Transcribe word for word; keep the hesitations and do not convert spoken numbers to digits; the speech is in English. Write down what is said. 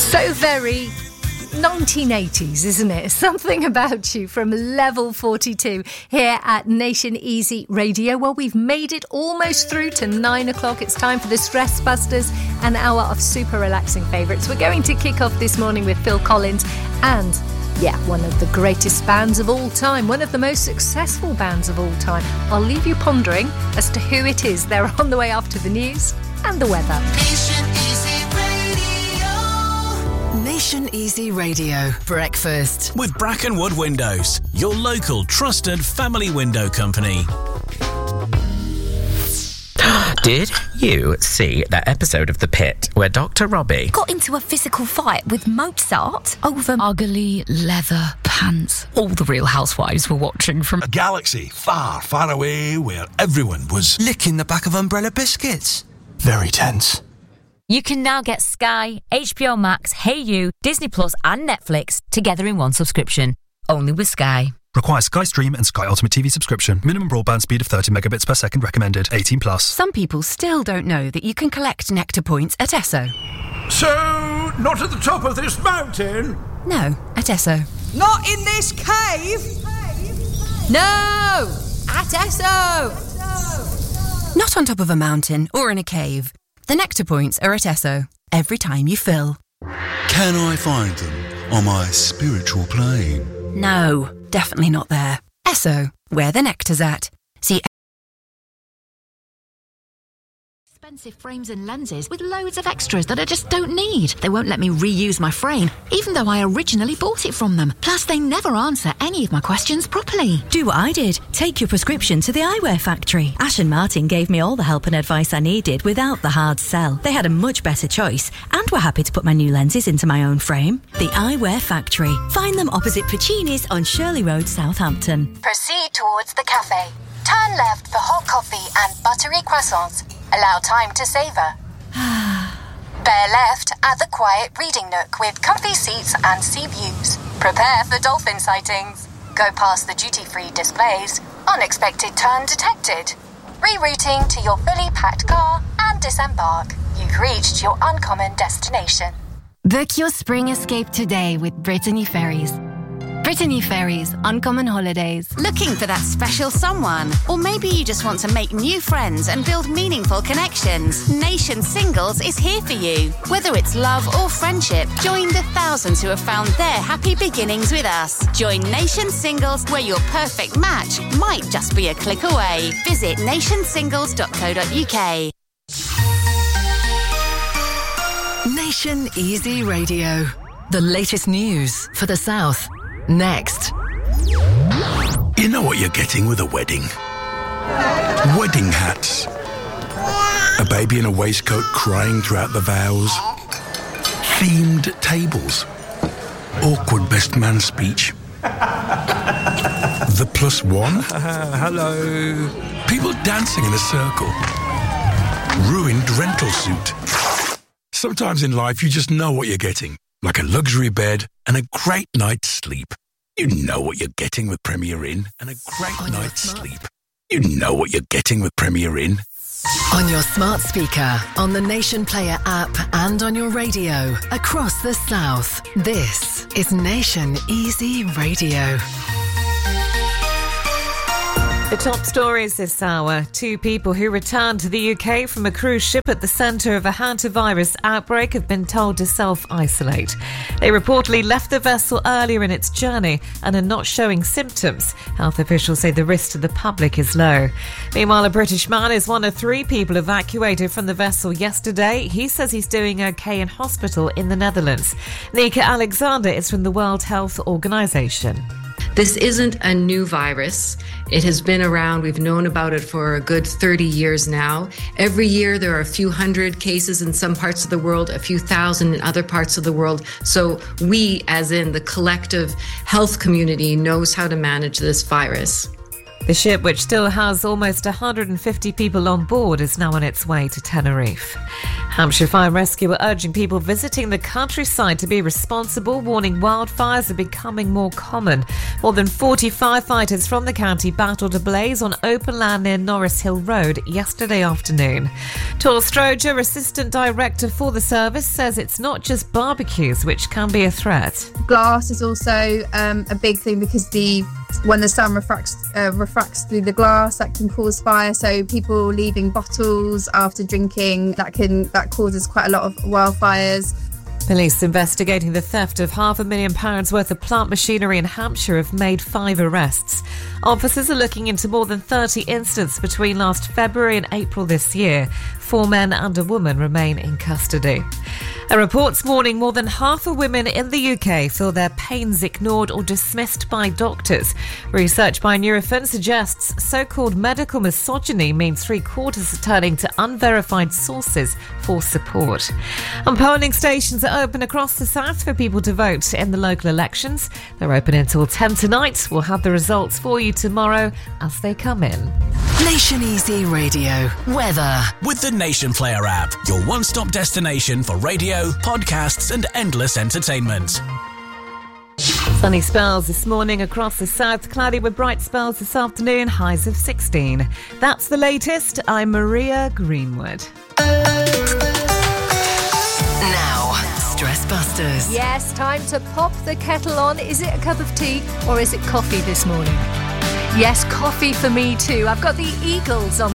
So very nineteen eighties, isn't it? Something About You from Level forty-two here at Nation Easy Radio. Well, we've made it almost through to nine o'clock. It's time for the Stress Busters, an hour of super relaxing favourites. We're going to kick off this morning with Phil Collins and, yeah, one of the greatest bands of all time, one of the most successful bands of all time. I'll leave you pondering as to who it is. They're on the way after the news and the weather. Nation Easy Radio. Nation Easy Radio. Breakfast. With Brackenwood Windows, your local trusted family window company. Did you see that episode of The Pit where Doctor Robbie got into a physical fight with Mozart over ugly leather pants? All the Real Housewives were watching from a galaxy far, far away where everyone was licking the back of umbrella biscuits. Very tense. You can now get Sky, H B O Max, Hey You, Disney Plus and Netflix together in one subscription. Only with Sky. Requires Sky Stream and Sky Ultimate T V subscription. Minimum broadband speed of thirty megabits per second recommended. eighteen plus. Some people still don't know that you can collect Nectar points at Esso. So, not at the top of this mountain? No, at Esso. Not in this cave? No! At Esso! Not on top of a mountain or in a cave. The Nectar points are at Esso. Every time you fill. Can I find them on my spiritual plane? No, definitely not there. Esso, where the nectar's at. See expensive frames and lenses with loads of extras that I just don't need. They won't let me reuse my frame, even though I originally bought it from them. Plus, they never answer any of my questions properly. Do what I did. Take your prescription to the Eyewear Factory. Ash and Martin gave me all the help and advice I needed without the hard sell. They had a much better choice and were happy to put my new lenses into my own frame. The Eyewear Factory. Find them opposite Puccini's on Shirley Road, Southampton. Proceed towards the cafe. Turn left for hot coffee and buttery croissants. Allow time to savour. Bear left at the quiet reading nook with comfy seats and sea views. Prepare for dolphin sightings. Go past the duty-free displays. Unexpected turn detected. Rerouting to your fully packed car and disembark. You've reached your uncommon destination. Book your spring escape today with Brittany Ferries. Brittany Ferries, Uncommon Holidays. Looking for that special someone? Or maybe you just want to make new friends and build meaningful connections. Nation Singles is here for you. Whether it's love or friendship, join the thousands who have found their happy beginnings with us. Join Nation Singles, where your perfect match might just be a click away. Visit nation singles dot co dot uk. Nation Easy Radio. The latest news for the South. Next. You know what you're getting with a wedding? Wedding hats. A baby in a waistcoat crying throughout the vows. Themed tables. Awkward best man speech. The plus one. Uh, hello. People dancing in a circle. Ruined rental suit. Sometimes in life you just know what you're getting. Like a luxury bed and a great night's sleep. You know what you're getting with Premier Inn and a great on night's sleep. You know what you're getting with Premier Inn. On your smart speaker, on the Nation Player app and on your radio across the South. This is Nation Easy Radio. The top stories this hour. Two people who returned to the U K from a cruise ship at the centre of a hantavirus outbreak have been told to self-isolate. They reportedly left the vessel earlier in its journey and are not showing symptoms. Health officials say the risk to the public is low. Meanwhile, a British man is one of three people evacuated from the vessel yesterday. He says he's doing okay in hospital in the Netherlands. Nika Alexander is from the World Health Organization. This isn't a new virus. It has been around. We've known about it for a good thirty years now. Every year there are a few hundred cases in some parts of the world, a few thousand in other parts of the world. So we, as in the collective health community, knows how to manage this virus. The ship, which still has almost one hundred fifty people on board, is now on its way to Tenerife. Hampshire Fire and Rescue are urging people visiting the countryside to be responsible, warning wildfires are becoming more common. More than forty firefighters from the county battled a blaze on open land near Norris Hill Road yesterday afternoon. Tor Stroger, Assistant Director for the service, says it's not just barbecues which can be a threat. Glass is also um, a big thing because the when the sun refracts, uh, refracts through the glass, that can cause fire. So people leaving bottles after drinking, that can that causes quite a lot of wildfires. Police investigating the theft of half a million pounds worth of plant machinery in Hampshire have made five arrests. Officers are looking into more than thirty incidents between last February and April this year. Four men and a woman remain in custody. A report's warning more than half of women in the U K feel their pains ignored or dismissed by doctors. Research by Nurofen suggests so-called medical misogyny means three-quarters are turning to unverified sources for support. And polling stations are open across the south for people to vote in the local elections. They're open until ten tonight. We'll have the results for you tomorrow as they come in. Nation Easy Radio. Weather. With the Nation Player app, your one-stop destination for radio, podcasts and endless entertainment. Sunny spells this morning across the south, cloudy with bright spells this afternoon, highs of sixteen. That's the latest. I'm Maria Greenwood. Now, Stress Busters. Yes, time to pop the kettle on. Is it a cup of tea or is it coffee this morning? Yes, coffee for me too. I've got the Eagles on